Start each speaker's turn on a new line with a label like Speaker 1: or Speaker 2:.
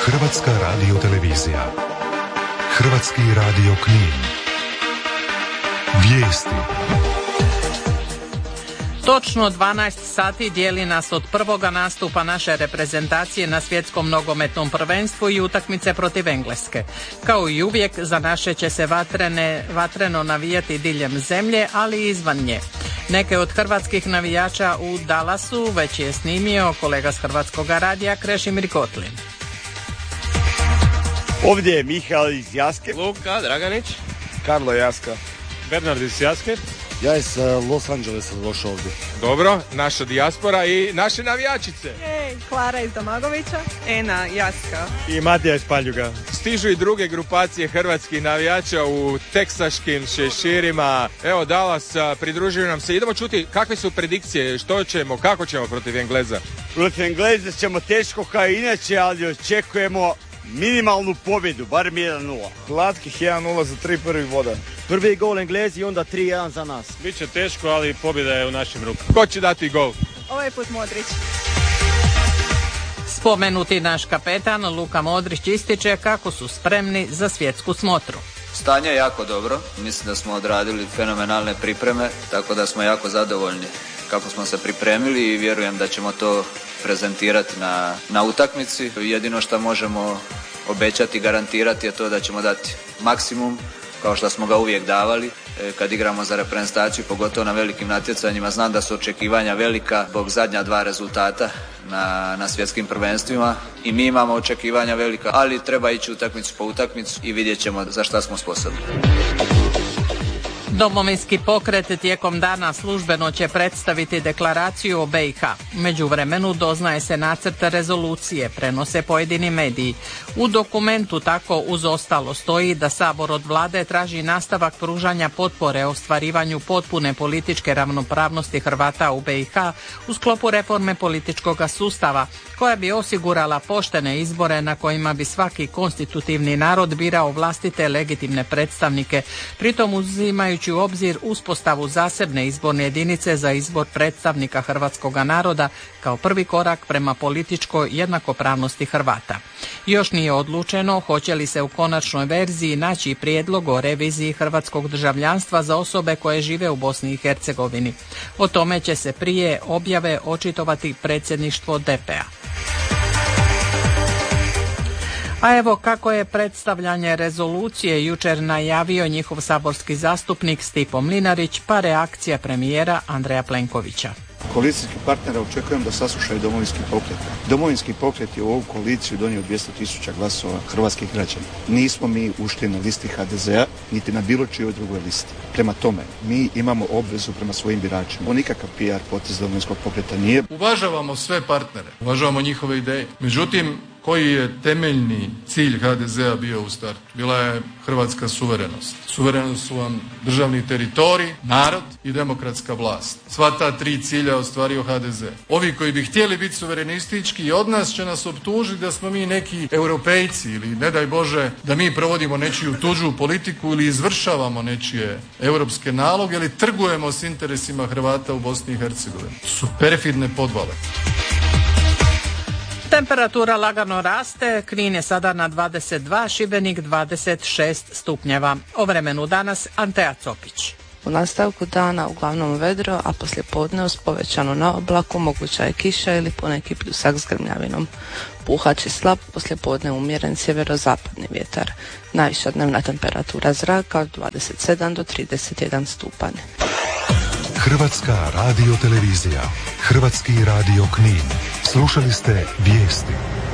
Speaker 1: Hrvatska radiotelevizija. Hrvatski radio Knin. Vijesti.
Speaker 2: Točno 12 sati dijeli nas od prvoga nastupa naše reprezentacije na svjetskom nogometnom prvenstvu i utakmice protiv Engleske. Kao i uvijek, za naše će se vatreno navijati diljem zemlje, ali i izvan nje. Neke od hrvatskih navijača u Dallasu već je snimio kolega s Hrvatskog radija Krešimir Kotlin.
Speaker 3: Ovdje je Mihael iz Jaske,
Speaker 4: Luka Draganić,
Speaker 5: Karlo Jaska,
Speaker 4: Bernard iz Jaske.
Speaker 6: Ja iz Los Angelesa došao ovdje.
Speaker 5: Dobro, naša dijaspora i naše navijačice.
Speaker 7: Klara iz Domagovića.
Speaker 8: Ena Jaska.
Speaker 4: I Matija iz Paljuga.
Speaker 5: Stižu i druge grupacije hrvatskih navijača u teksaškim šeširima. Evo Dallas, pridružuju nam se. Idemo čuti kakve su predikcije, što ćemo, kako ćemo protiv Engleza.
Speaker 3: Protiv Engleza ćemo teško kao inače, ali očekujemo minimalnu pobjedu, barem 1-0.
Speaker 5: Glatkih 1-0 za 3 prvih voda.
Speaker 6: Prvi gol Englezi i onda 3-1 za nas.
Speaker 4: Biće teško, ali pobjeda je u našim rukama.
Speaker 5: Ko će dati gol?
Speaker 7: Ovaj put Modrić.
Speaker 2: Spomenuti naš kapetan Luka Modrić ističe kako su spremni za svjetsku smotru.
Speaker 9: Stanje je jako dobro, mislim da smo odradili fenomenalne pripreme, tako da smo jako zadovoljni kako smo se pripremili i vjerujem da ćemo to prezentirati na utakmici. Jedino što možemo obećati i garantirati je to da ćemo dati maksimum, kao što smo ga uvijek davali kad igramo za reprezentaciju, pogotovo na velikim natjecanjima. Znam da su očekivanja velika zbog zadnja 2 rezultata na svjetskim prvenstvima i mi imamo očekivanja velika, ali treba ići utakmicu po utakmicu i vidjet ćemo za šta smo sposobni.
Speaker 2: Domovinski pokret tijekom dana službeno će predstaviti deklaraciju o BiH. U međuvremenu doznaje se nacrt rezolucije, prenose pojedini mediji. U dokumentu tako uz ostalo stoji da Sabor od vlade traži nastavak pružanja potpore ostvarivanju potpune političke ravnopravnosti Hrvata u BiH u sklopu reforme političkog sustava, koja bi osigurala poštene izbore na kojima bi svaki konstitutivni narod birao vlastite legitimne predstavnike, pritom uzimajući u obzir uspostavu zasebne izborne jedinice za izbor predstavnika hrvatskog naroda kao prvi korak prema političkoj jednakopravnosti Hrvata. Još nije odlučeno hoće li se u konačnoj verziji naći prijedlog o reviziji hrvatskog državljanstva za osobe koje žive u Bosni i Hercegovini. O tome će se prije objave očitovati predsjedništvo DP-a. A evo kako je predstavljanje rezolucije jučer najavio njihov saborski zastupnik Stipo Mlinarić, pa reakcija premijera Andreja Plenkovića.
Speaker 10: Koalicijskih partnera očekujem da saslušaju Domovinski pokret. Domovinski pokret je u ovu koaliciju donio 200.000 glasova hrvatskih građana. Nismo mi ušli na listi HDZ-a, niti na bilo čijoj drugoj listi. Prema tome, mi imamo obvezu prema svojim biračima. Ovo nikakav PR potez Domovinskog pokreta nije.
Speaker 11: Uvažavamo sve partnere, uvažavamo njihove ideje. Međutim, koji je temeljni cilj HDZ-a bio u startu? Bila je hrvatska suverenost. Suverenost su vam državni teritorij, narod i demokratska vlast. Sva ta 3 cilja ostvario HDZ. Ovi koji bi htjeli biti suverenistički i od nas će nas optužiti da smo mi neki europejci ili ne daj Bože da mi provodimo nečiju tuđu politiku ili izvršavamo nečije europske naloge ili trgujemo s interesima Hrvata u Bosni i Hercegovini. Su perfidne podvale.
Speaker 2: Temperatura lagano raste, Knin je sada na 22, Šibenik 26 stupnjeva. O vremenu danas Antea Copić.
Speaker 8: U nastavku dana uglavnom vedro, a poslije podne uz povećano na oblaku moguća je kiša ili poneki pljusak s grmljavinom. Puhat će slab, poslije podne umjeren sjeverozapadni vjetar. Najviša dnevna temperatura zraka od 27 do 31 stupanj.
Speaker 1: Hrvatska radiotelevizija. Hrvatski radio Knin. Slušali ste vijesti.